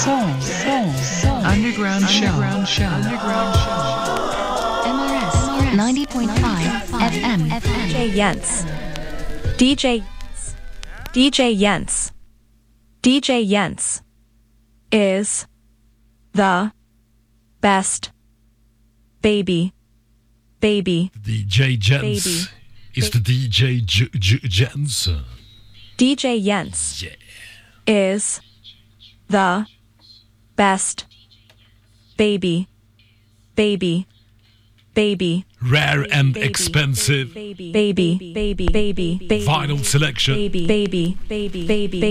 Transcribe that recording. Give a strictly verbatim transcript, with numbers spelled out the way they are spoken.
Soul, soul, soul. Underground show. Underground show. Underground show. M R S ninety point five F M. D J Jens. D J D J Jens. D J Jens is the best baby. Baby. D J Jens Baby. is the D J J- J- Jens. D J Jens Yeah. is the best baby. Baby. Baby. Rare and Baby. expensive Baby. Baby. Baby. Baby. Baby. vinyl selection. Baby. Baby. Baby. Baby.